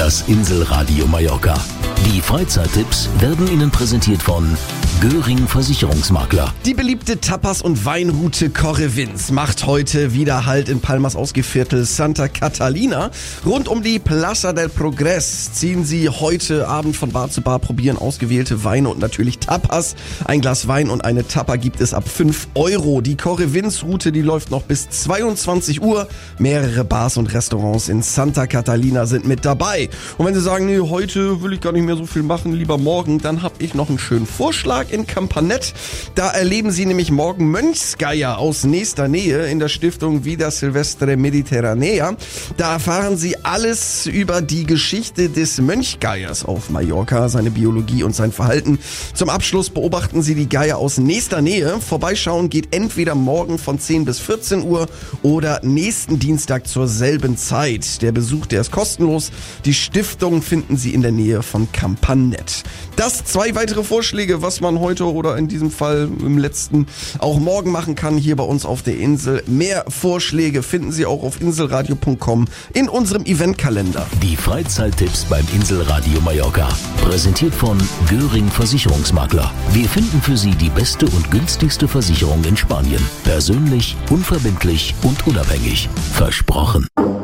Das Inselradio Mallorca. Die Freizeittipps werden Ihnen präsentiert von Göring Versicherungsmakler. Die beliebte Tapas- und Weinroute Correvins macht heute wieder Halt in Palmas Ausgeviertel Santa Catalina. Rund um die Plaza del Progrés ziehen Sie heute Abend von Bar zu Bar, probieren ausgewählte Weine und natürlich Tapas. Ein Glas Wein und eine Tapa gibt es ab 5 Euro. Die Correvins-Route, die läuft noch bis 22 Uhr. Mehrere Bars und Restaurants in Santa Catalina sind mit dabei. Und wenn Sie sagen, nee, heute will ich gar nicht mehr so viel machen, lieber morgen, dann habe ich noch einen schönen Vorschlag in Campanet. Da erleben Sie nämlich morgen Mönchsgeier aus nächster Nähe in der Stiftung Vida Silvestre Mediterranea. Da erfahren Sie alles über die Geschichte des Mönchgeiers auf Mallorca, seine Biologie und sein Verhalten. Zum Abschluss beobachten Sie die Geier aus nächster Nähe. Vorbeischauen geht entweder morgen von 10 bis 14 Uhr oder nächsten Dienstag zur selben Zeit. Der Besuch, der ist kostenlos. Die Stiftung finden Sie in der Nähe von Campanet. Das 2 weitere Vorschläge, was man heute oder in diesem Fall im letzten auch morgen machen kann, hier bei uns auf der Insel. Mehr Vorschläge finden Sie auch auf inselradio.com in unserem Eventkalender. Die Freizeittipps beim Inselradio Mallorca. Präsentiert von Göring Versicherungsmakler. Wir finden für Sie die beste und günstigste Versicherung in Spanien. Persönlich, unverbindlich und unabhängig. Versprochen.